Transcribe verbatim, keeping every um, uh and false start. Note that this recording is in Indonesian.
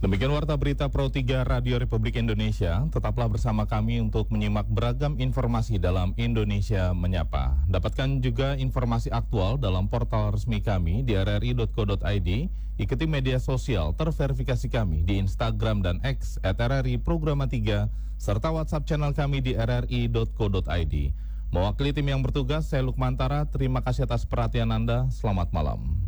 Demikian Warta Berita Pro tiga Radio Republik Indonesia. Tetaplah bersama kami untuk menyimak beragam informasi dalam Indonesia Menyapa. Dapatkan juga informasi aktual dalam portal resmi kami di r r i dot co dot i d. Ikuti media sosial terverifikasi kami di Instagram dan X at r r i programa tiga, serta WhatsApp channel kami di r r i dot co dot i d. Mewakili tim yang bertugas, saya Lukmantara. Terima kasih atas perhatian Anda. Selamat malam.